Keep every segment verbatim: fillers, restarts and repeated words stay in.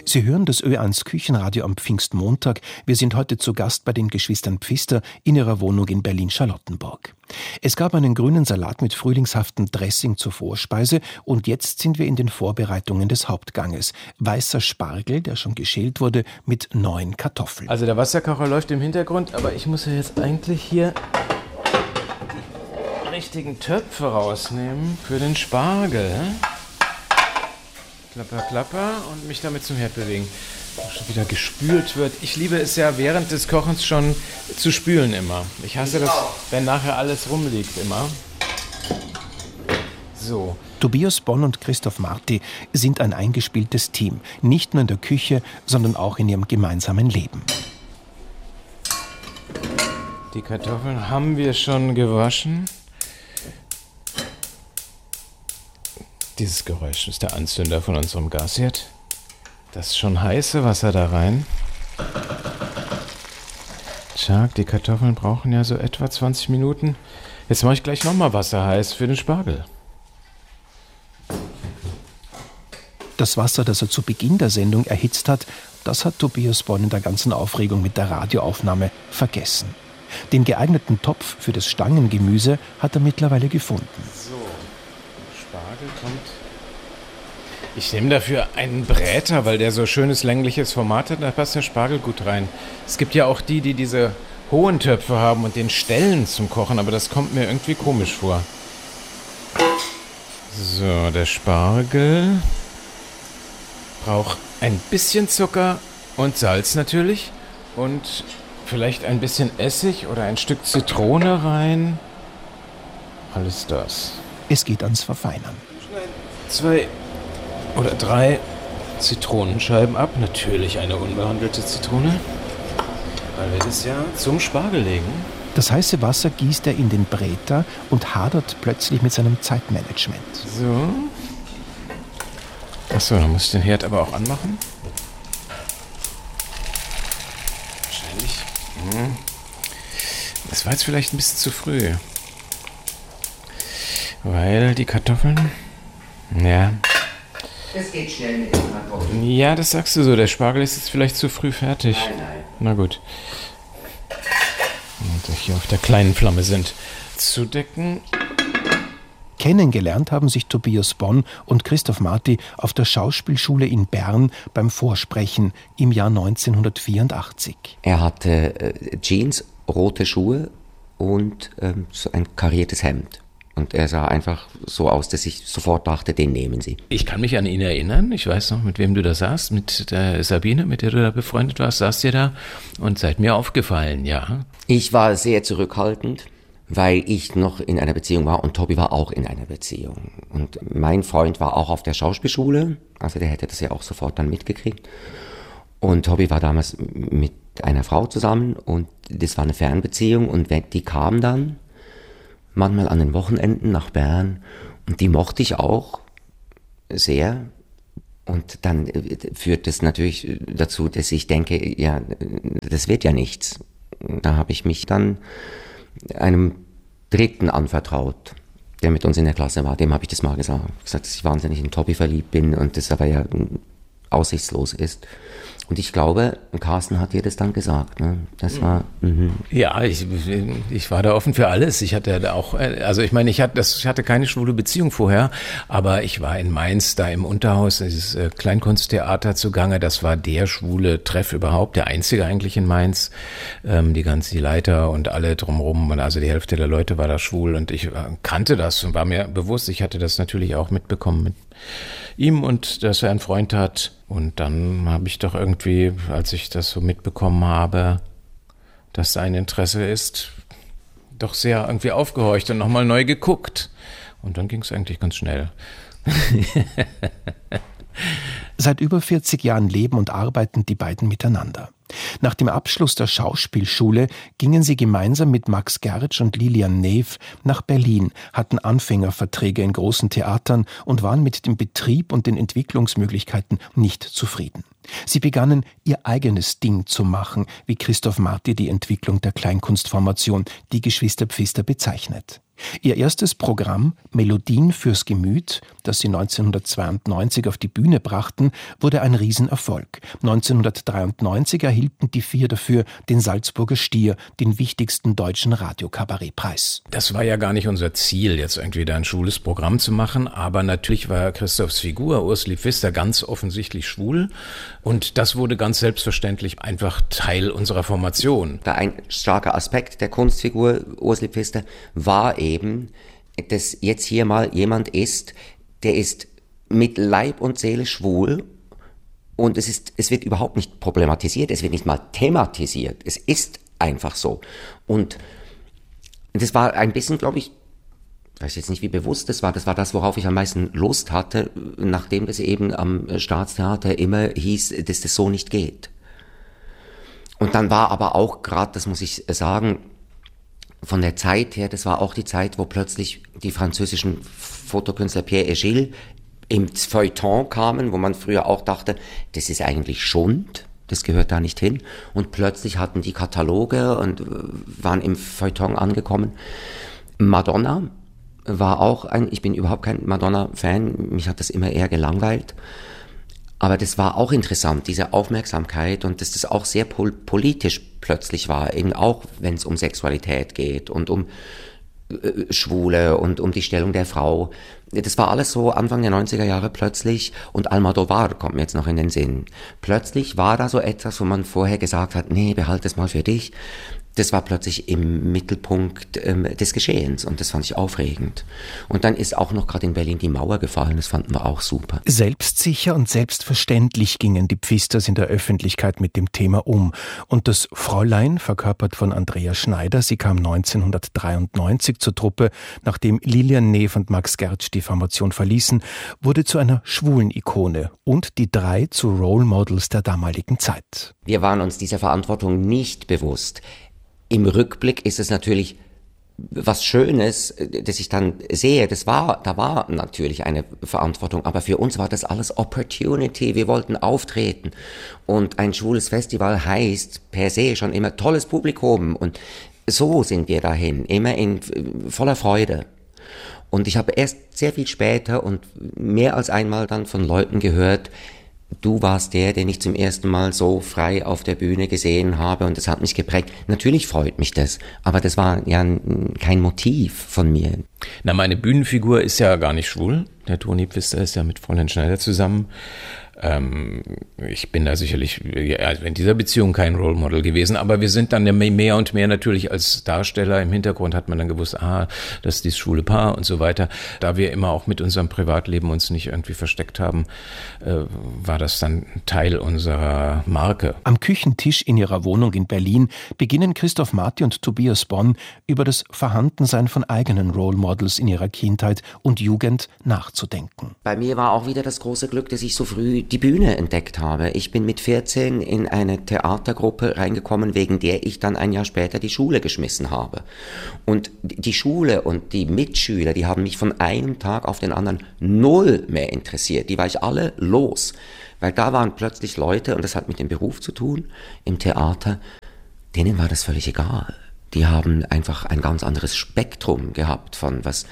Sie hören das Ö eins Küchenradio am Pfingstmontag. Wir sind heute zu Gast bei den Geschwistern Pfister in ihrer Wohnung in Berlin-Charlottenburg. Es gab einen grünen Salat mit frühlingshaftem Dressing zur Vorspeise und jetzt sind wir in den Vorbereitungen des Hauptganges. Weißer Spargel, der schon geschält wurde, mit neuen Kartoffeln. Also der Wasserkocher läuft im Hintergrund, aber ich muss ja jetzt eigentlich hier die richtigen Töpfe rausnehmen für den Spargel. Klapper, klapper und mich damit zum Herd bewegen. Schon wieder gespült wird. Ich liebe es ja während des Kochens schon zu spülen immer. Ich hasse das, wenn nachher alles rumliegt immer. So. Tobias Bonn und Christoph Marti sind ein eingespieltes Team. Nicht nur in der Küche, sondern auch in ihrem gemeinsamen Leben. Die Kartoffeln haben wir schon gewaschen. Dieses Geräusch ist der Anzünder von unserem Gasherd. Das schon heiße Wasser da rein. Tschak, die Kartoffeln brauchen ja so etwa zwanzig Minuten. Jetzt mache ich gleich nochmal Wasser heiß für den Spargel. Das Wasser, das er zu Beginn der Sendung erhitzt hat, das hat Tobias Bonn in der ganzen Aufregung mit der Radioaufnahme vergessen. Den geeigneten Topf für das Stangengemüse hat er mittlerweile gefunden. So, Spargel kommt. Ich nehme dafür einen Bräter, weil der so schönes längliches Format hat, da passt der Spargel gut rein. Es gibt ja auch die, die diese hohen Töpfe haben und den Stellen zum Kochen, aber das kommt mir irgendwie komisch vor. So, der Spargel braucht ein bisschen Zucker und Salz natürlich und vielleicht ein bisschen Essig oder ein Stück Zitrone rein. Alles das. Es geht ans Verfeinern. Zwei oder drei Zitronenscheiben ab. Natürlich eine unbehandelte Zitrone, weil wir das ja zum Spargel legen. Das heiße Wasser gießt er in den Bräter und hadert plötzlich mit seinem Zeitmanagement. So. Achso, dann muss ich den Herd aber auch anmachen. Wahrscheinlich. Hm. Das war jetzt vielleicht ein bisschen zu früh. Weil die Kartoffeln... Ja... Es geht schnell mit den Kartoffeln. Ja, das sagst du so. Der Spargel ist jetzt vielleicht zu früh fertig. Nein, nein. Na gut. Und wir hier auf der kleinen Flamme sind. Zudecken. Kennengelernt haben sich Tobias Bonn und Christoph Marti auf der Schauspielschule in Bern beim Vorsprechen im Jahr neunzehnhundertvierundachtzig. Er hatte äh, Jeans, rote Schuhe und ähm, so ein kariertes Hemd. Und er sah einfach so aus, dass ich sofort dachte, den nehmen Sie. Ich kann mich an ihn erinnern. Ich weiß noch, mit wem du da saßt. Mit der Sabine, mit der du da befreundet warst, saßt ihr da. Und seid mir aufgefallen, ja. Ich war sehr zurückhaltend, weil ich noch in einer Beziehung war und Tobi war auch in einer Beziehung. Und mein Freund war auch auf der Schauspielschule. Also der hätte das ja auch sofort dann mitgekriegt. Und Tobi war damals mit einer Frau zusammen und das war eine Fernbeziehung. Und die kam dann manchmal an den Wochenenden nach Bern und die mochte ich auch sehr und dann führt das natürlich dazu, dass ich denke, ja, das wird ja nichts. Da habe ich mich dann einem Dritten anvertraut, der mit uns in der Klasse war, dem habe ich das mal gesagt, gesagt, dass ich wahnsinnig in Tobi verliebt bin und das aber ja aussichtslos ist. Und ich glaube, Carsten hat dir das dann gesagt, ne? Das war, mhm. Ja, ich, ich war da offen für alles. Ich hatte da auch, also ich meine, ich hatte, das, ich hatte keine schwule Beziehung vorher, aber ich war in Mainz, da im Unterhaus, dieses Kleinkunsttheater zugange. Das war der schwule Treff überhaupt, der einzige eigentlich in Mainz. Ähm, die ganzen, die Leiter und alle drumherum, und also die Hälfte der Leute war da schwul und ich kannte das und war mir bewusst, ich hatte das natürlich auch mitbekommen mit ihm und dass er einen Freund hat. Und dann habe ich doch irgendwie, als ich das so mitbekommen habe, dass da ein Interesse ist, doch sehr irgendwie aufgehorcht und nochmal neu geguckt. Und dann ging es eigentlich ganz schnell. Seit über vierzig Jahren leben und arbeiten die beiden miteinander. Nach dem Abschluss der Schauspielschule gingen sie gemeinsam mit Max Gertsch und Lilian Neef nach Berlin, hatten Anfängerverträge in großen Theatern und waren mit dem Betrieb und den Entwicklungsmöglichkeiten nicht zufrieden. Sie begannen, ihr eigenes Ding zu machen, wie Christoph Marti die Entwicklung der Kleinkunstformation, die Geschwister Pfister, bezeichnet. Ihr erstes Programm »Melodien fürs Gemüt«, das sie neunzehnhundertzweiundneunzig auf die Bühne brachten, wurde ein Riesenerfolg. neunzehnhundertdreiundneunzig erhielten die vier dafür den Salzburger Stier, den wichtigsten deutschen Radiokabarettpreis. Das war ja gar nicht unser Ziel, jetzt irgendwie da ein schwules Programm zu machen, aber natürlich war Christophs Figur, Urseli Pfister, ganz offensichtlich schwul und das wurde ganz selbstverständlich einfach Teil unserer Formation. Da ein starker Aspekt der Kunstfigur Urseli Pfister war eben, dass jetzt hier mal jemand ist, der ist mit Leib und Seele schwul und es ist, es wird überhaupt nicht problematisiert, es wird nicht mal thematisiert, es ist einfach so. Und das war ein bisschen, glaube ich, ich weiß jetzt nicht, wie bewusst das war, das war das, worauf ich am meisten Lust hatte, nachdem das eben am Staatstheater immer hieß, dass das so nicht geht. Und dann war aber auch gerade, das muss ich sagen, von der Zeit her, das war auch die Zeit, wo plötzlich die französischen Fotokünstler Pierre et Gilles im Feuilleton kamen, wo man früher auch dachte, das ist eigentlich Schund, das gehört da nicht hin. Und plötzlich hatten die Kataloge und waren im Feuilleton angekommen. Madonna war auch ein, ich bin überhaupt kein Madonna-Fan, mich hat das immer eher gelangweilt. Aber das war auch interessant, diese Aufmerksamkeit und dass das auch sehr pol- politisch plötzlich war, eben auch wenn es um Sexualität geht und um äh, Schwule und um die Stellung der Frau. Das war alles so Anfang der neunziger Jahre plötzlich und Almodovar kommt mir jetzt noch in den Sinn. Plötzlich war da so etwas, wo man vorher gesagt hat, nee, behalte es mal für dich. Das war plötzlich im Mittelpunkt ähm, des Geschehens und das fand ich aufregend. Und dann ist auch noch gerade in Berlin die Mauer gefallen, das fanden wir auch super. Selbstsicher und selbstverständlich gingen die Pfisters in der Öffentlichkeit mit dem Thema um. Und das Fräulein, verkörpert von Andrea Schneider, sie kam neunzehnhundertdreiundneunzig zur Truppe, nachdem Lilian Neff und Max Gertsch die Formation verließen, wurde zu einer schwulen Ikone und die drei zu Role Models der damaligen Zeit. Wir waren uns dieser Verantwortung nicht bewusst. Im Rückblick ist es natürlich was Schönes, das ich dann sehe. Das war, da war natürlich eine Verantwortung, aber für uns war das alles Opportunity. Wir wollten auftreten und ein schwules Festival heißt per se schon immer tolles Publikum und so sind wir dahin, immer in voller Freude. Und ich habe erst sehr viel später und mehr als einmal dann von Leuten gehört, du warst der, den ich zum ersten Mal so frei auf der Bühne gesehen habe und das hat mich geprägt. Natürlich freut mich das, aber das war ja kein Motiv von mir. Na, meine Bühnenfigur ist ja gar nicht schwul. Der Toni Pfister ist ja mit Fräulein Schneider zusammen. Ähm, ich bin da sicherlich ja, in dieser Beziehung kein Role Model gewesen, aber wir sind dann mehr und mehr natürlich als Darsteller im Hintergrund hat man dann gewusst, ah, das ist dieses schwule Paar und so weiter. Da wir immer auch mit unserem Privatleben uns nicht irgendwie versteckt haben, äh, war das dann Teil unserer Marke. Am Küchentisch in ihrer Wohnung in Berlin beginnen Christoph Marty und Tobias Bonn über das Vorhandensein von eigenen Role Models in ihrer Kindheit und Jugend nachzudenken. Bei mir war auch wieder das große Glück, dass ich so früh die Bühne entdeckt habe. Ich bin mit vierzehn in eine Theatergruppe reingekommen, wegen der ich dann ein Jahr später die Schule geschmissen habe. Und die Schule und die Mitschüler, die haben mich von einem Tag auf den anderen null mehr interessiert. Die war ich alle los. Weil da waren plötzlich Leute, und das hat mit dem Beruf zu tun, im Theater, denen war das völlig egal. Die haben einfach ein ganz anderes Spektrum gehabt von was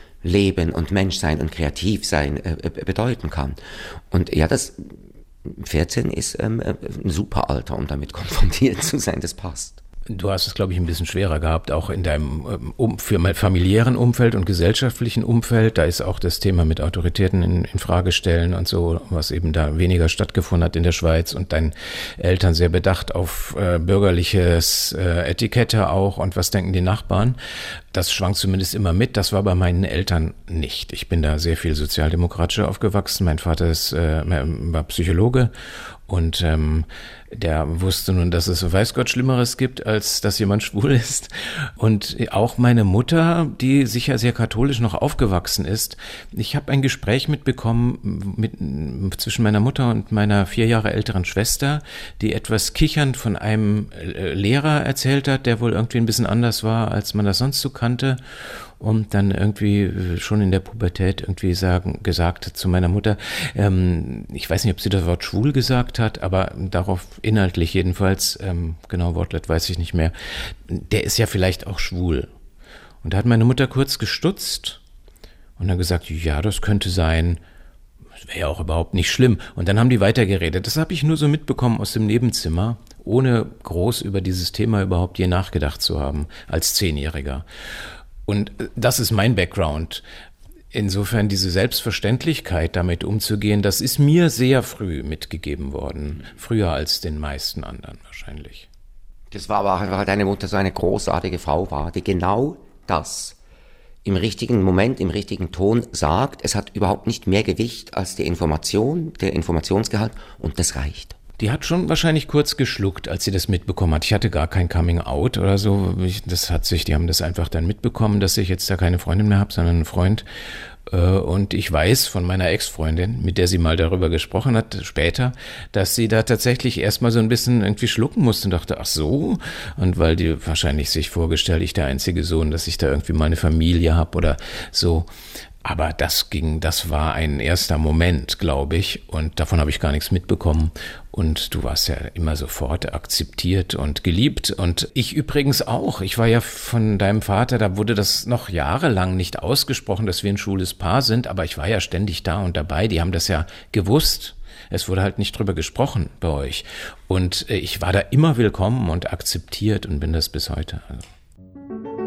Leben und Menschsein und Kreativsein äh, bedeuten kann. Und ja, das vierzehn ist ähm, ein super Alter, um damit konfrontiert zu sein, das passt. Du hast es, glaube ich, ein bisschen schwerer gehabt, auch in deinem um, für mein familiären Umfeld und gesellschaftlichen Umfeld. Da ist auch das Thema mit Autoritäten in, in Frage stellen und so, was eben da weniger stattgefunden hat in der Schweiz und deinen Eltern sehr bedacht auf äh, bürgerliches äh, Etikette auch und was denken die Nachbarn. Das schwang zumindest immer mit. Das war bei meinen Eltern nicht. Ich bin da sehr viel sozialdemokratischer aufgewachsen. Mein Vater ist, äh, war Psychologe und ähm, der wusste nun, dass es weiß Gott Schlimmeres gibt, als dass jemand schwul ist. Und auch meine Mutter, die sicher sehr katholisch noch aufgewachsen ist. Ich habe ein Gespräch mitbekommen mit, zwischen meiner Mutter und meiner vier Jahre älteren Schwester, die etwas kichernd von einem Lehrer erzählt hat, der wohl irgendwie ein bisschen anders war, als man das sonst so kannte. Und dann irgendwie schon in der Pubertät irgendwie sagen, gesagt zu meiner Mutter, ähm, ich weiß nicht, ob sie das Wort schwul gesagt hat, aber darauf inhaltlich jedenfalls, ähm, genau Wortlaut weiß ich nicht mehr, der ist ja vielleicht auch schwul. Und da hat meine Mutter kurz gestutzt und dann gesagt, ja, das könnte sein, das wäre ja auch überhaupt nicht schlimm. Und dann haben die weitergeredet. Das habe ich nur so mitbekommen aus dem Nebenzimmer, ohne groß über dieses Thema überhaupt je nachgedacht zu haben, als Zehnjähriger. Und das ist mein Background. Insofern diese Selbstverständlichkeit, damit umzugehen, das ist mir sehr früh mitgegeben worden. Früher als den meisten anderen wahrscheinlich. Das war aber, weil deine Mutter so eine großartige Frau war, die genau das im richtigen Moment, im richtigen Ton sagt. Es hat überhaupt nicht mehr Gewicht als die Information, der Informationsgehalt, und das reicht. Die hat schon wahrscheinlich kurz geschluckt, als sie das mitbekommen hat. Ich hatte gar kein Coming-out oder so. Ich, das hat sich, die haben das einfach dann mitbekommen, dass ich jetzt da keine Freundin mehr habe, sondern einen Freund. Und ich weiß von meiner Ex-Freundin, mit der sie mal darüber gesprochen hat, später, dass sie da tatsächlich erstmal so ein bisschen irgendwie schlucken musste und dachte, ach so? Und weil die wahrscheinlich sich vorgestellt, ich der einzige Sohn, dass ich da irgendwie mal eine Familie habe oder so. Aber das ging, das war ein erster Moment, glaube ich, und davon habe ich gar nichts mitbekommen. Und du warst ja immer sofort akzeptiert und geliebt. Und ich übrigens auch. Ich war ja von deinem Vater, da wurde das noch jahrelang nicht ausgesprochen, dass wir ein schwules Paar sind, aber ich war ja ständig da und dabei. Die haben das ja gewusst. Es wurde halt nicht drüber gesprochen bei euch. Und ich war da immer willkommen und akzeptiert und bin das bis heute. Also.